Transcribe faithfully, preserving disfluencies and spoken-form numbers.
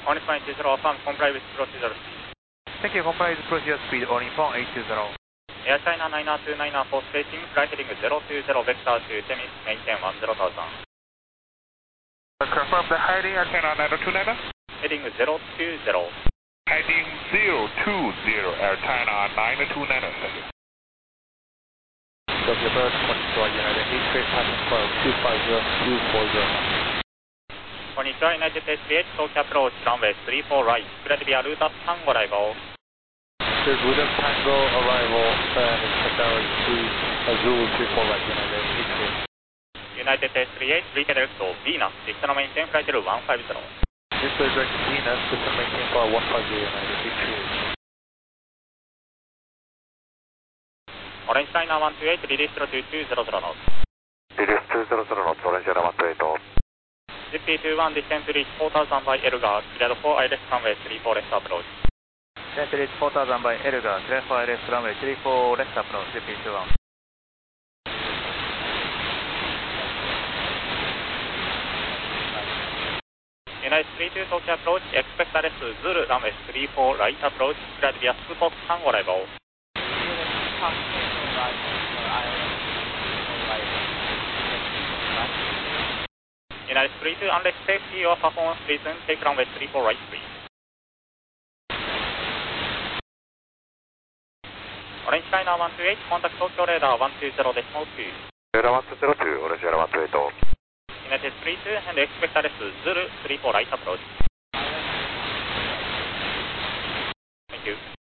Orange one eight zero, affirm, comply with procedure speed. Thank you, comply with procedure speed, Orange one eight zero. Air China nine two nine four spacing, flight heading zero two zero, vector to Temis, maintain one zero thousand. Confirm the heading, Air China nine two nine. Heading zero two zero. Heading zero two zero, Air China nine two nine, thank you. Tokyo Bird twenty-four, United eight three passing close two five zero two four zero. Konnichiwa, United eight three eight, Tokyo approach, runway three four right, clear to be a route up Tango arrival. There's William Tango arrival, and expect hours to Zulu three four right, United eight three eight. United eight three eight, redirect to Venus, system maintain flight level one five zero. This is direct to Venus, system maintain flight one five zero, United eight three eight. Orange China one two eight, release zero two two zero zero knots. Release two zero zero knots, Orange China one two eight. G P two one, descend to reach four thousand by Elgar, cleared for I L S runway three four left approach. Descend to reach four thousand by Elgar, cleared for I L S runway three four left approach, G P two one. United three two, Tokyo approach, expect I L S Zulu runway three four right approach, cleared via Spot Tango arrival. United three two, unless safety or performance reason, take runway three four right please. Orange China one two eight, contact Tokyo radar one two zero decimal two. Radar one two zero two, Orange China one two eight. United three two, and expect I L S Zulu three four right approach. Thank you.